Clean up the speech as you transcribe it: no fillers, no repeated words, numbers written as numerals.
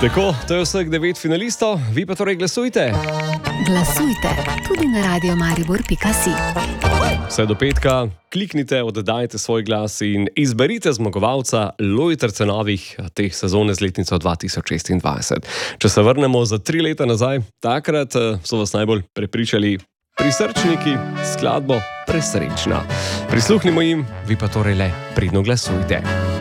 Tako, to je vseh 9 finalistov, vi pa torej glasujte. Glasujte tudi na radiomaribor.si. Vse do petka, kliknite, oddajte svoj glas in izberite zmagovalca Lojtrce novih teh sezone z letnico 2026. Če se vrnemo za 3 leta nazaj, takrat so vas najbolj prepričali Prisrčniki, skladbo Presrečna. Prisluhnimo jim, vi pa torej le pridno glasujte.